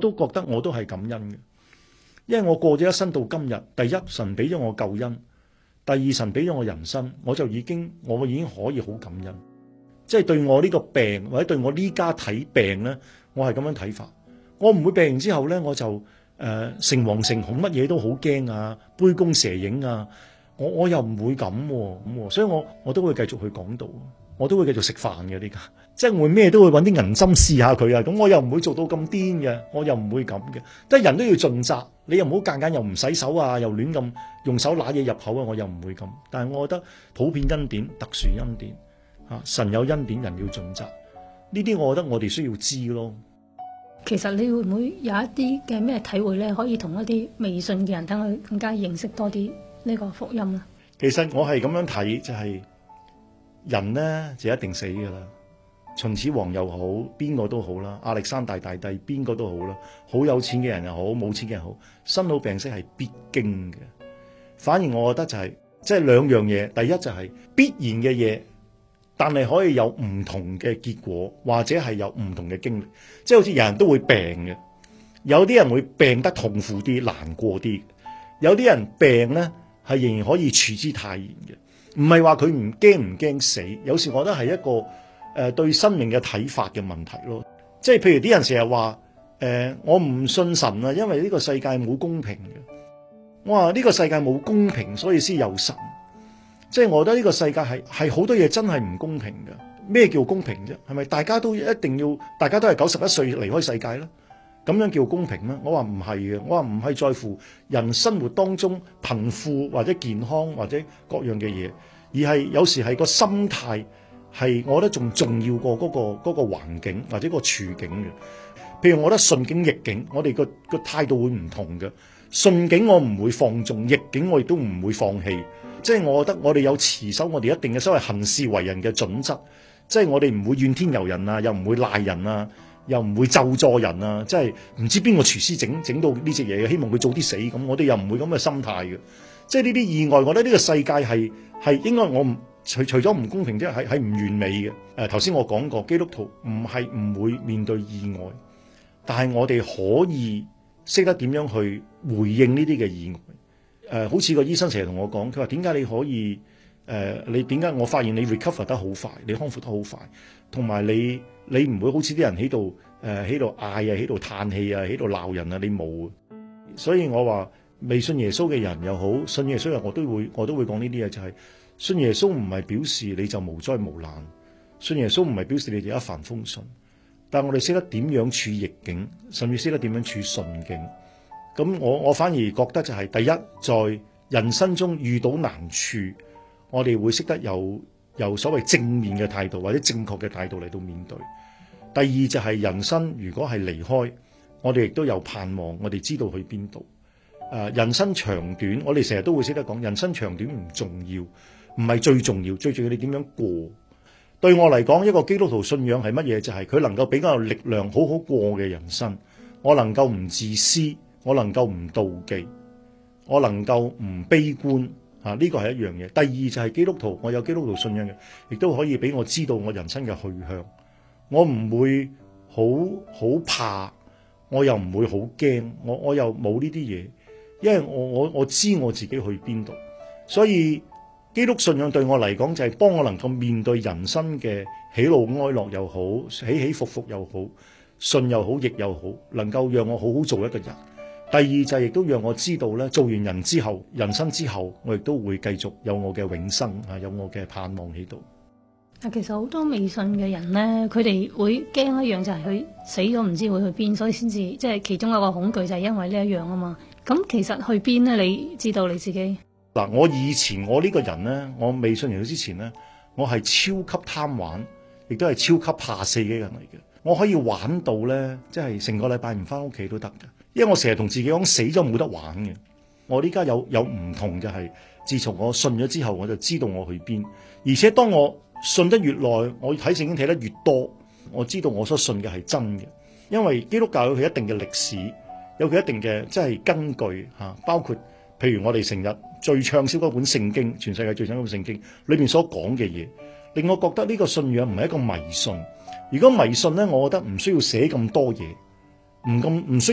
都覺得我都係感恩嘅，因為我過咗一生到今日，第一神俾咗我救恩，第二神俾咗我人生，我已經可以好感恩。即係對我呢個病或者對我呢家睇病呢，我係咁樣睇法。我唔會病完之後呢，我就誠惶誠恐，乜嘢都好驚啊，杯弓蛇影啊，我又唔會咁喎，所以我都會繼續去講道，我都會繼續食飯嘅呢家，即係會咩都會揾啲銀針試下佢啊，咁我又唔會做到咁癲嘅，我又唔會咁嘅，即係人都要盡責，你又唔好間間又唔洗手啊，又亂咁用手揦嘢入口啊，我又唔會咁，但係我覺得普遍恩典、特殊恩典。神有恩典，人要盡責，呢啲我覺得我哋需要知咯。 其實你會唔會有一啲嘅咩體會咧，可以同一啲未信嘅人等佢更加認識多啲呢個福音啊？ 其實我係咁樣睇，就係人呢就一定死噶啦。秦始皇又好，邊個都好啦，亞歷山大大帝邊個都好啦，好有錢嘅人又好，冇錢嘅人好，生老病死係必經嘅。反而我覺得就係即係兩樣嘢，第一就係必然嘅嘢。但係可以有唔同嘅結果，或者係有唔同嘅經歷，即係好似人人都會病嘅，有啲人會病得痛苦啲、難過啲，有啲人病咧係仍然可以處之泰然嘅，唔係話佢唔驚死，有時我覺得係一個對生命嘅睇法嘅問題咯。即係譬如啲人成日話我唔信神啊，因為呢個世界冇公平嘅。我話呢個世界冇公平，所以先有神。即係我覺得呢個世界係好多嘢真係唔公平嘅。咩叫公平啫？係咪大家都一定要大家都係91歲離開世界咧？咁樣叫公平咩？我話唔係嘅，我話唔係在乎人生活當中貧富或者健康或者各樣嘅嘢，而係有時係個心態係我覺得仲重要過嗰個環境或者個處境嘅。譬如我覺得順境逆境，我哋個態度會唔同嘅。順境我唔會放縱，逆境我亦都唔會放棄。即係我覺得我哋有持守我哋一定嘅所謂行事為人嘅準則，即係我哋唔會怨天尤人啊，又唔會賴人啊，又唔會咒詛人啊，即係唔知邊個廚師整到呢隻嘢，希望佢早啲死咁，我哋又唔會咁嘅心態嘅。即係呢啲意外，我覺得呢個世界係應該我唔除咗唔公平之外，係唔完美嘅。頭先我講過，基督徒唔會面對意外，但係我哋可以識得點樣去回應呢啲嘅意外。好似個醫生成日同我講，佢話點解你可以你點解我發現你 recover 得好快，你康復得好快，同埋你唔會好似啲人喺度嗌啊，喺度嘆氣啊，喺度鬧人啊，你冇。所以我話未信耶穌嘅人又好，信耶穌嘅人我都會講呢啲嘢，就係信耶穌唔係表示你就無災無難，信耶穌唔係表示你哋一帆風順，但係我哋識得點樣處逆境，甚至識得點樣處順境。咁我反而覺得就係第一，在人生中遇到難處，我哋會識得有所謂正面嘅態度或者正確嘅態度嚟到面對。第二就係人生如果係離開，我哋亦都有盼望，我哋知道去邊度。人生長短，我哋成日都會識得講，人生長短唔重要，唔係最重要，最重要你點樣過。對我嚟講，一個基督徒信仰係乜嘢？就係佢能夠比較有力量，好好過嘅人生。我能夠唔自私。我能夠唔妒忌，我能夠唔悲觀，呢個係一樣嘢。第二就係基督徒，我有基督徒信仰嘅，亦都可以俾我知道我人生嘅去向。我唔會好怕，我又唔會好驚，我又冇呢啲嘢，因為我知我自己去邊度。所以基督信仰對我嚟講就係幫我能夠面對人生嘅喜怒哀樂又好，起起伏伏又好，順又好，逆又好，能夠讓我好好做一個人。第二就係亦都讓我知道咧，做完人之後，人生之後，我亦都會繼續有我嘅永生啊，有我嘅盼望喺度。 其實好多未信嘅人咧，佢哋會驚一樣就係佢死咗唔知會去邊，所以先至即係其中一個恐懼就係因為呢一樣啊嘛。咁其實去邊咧？你知道你自己嗱，我以前我呢個人咧，我未信耶穌之前咧，我係超級貪玩，亦都係超級怕死嘅人嚟嘅。我可以玩到咧，即係成個禮拜唔翻屋企都得嘅。因為我成日同自己講死咗冇得玩嘅。我呢家有唔同嘅係，自從我信咗之後，我就知道我去邊。而且當我信得越耐，我睇聖經睇得越多，我知道我所信嘅係真嘅。因為基督教有佢一定嘅歷史，有佢一定嘅即係根據嚇，包括譬如我哋成日最暢銷嗰本聖經，全世界最暢銷嗰本聖經裏邊所講嘅嘢，令我覺得呢個信仰唔係一個迷信。如果迷信咧，我覺得唔需要寫咁多嘢，唔需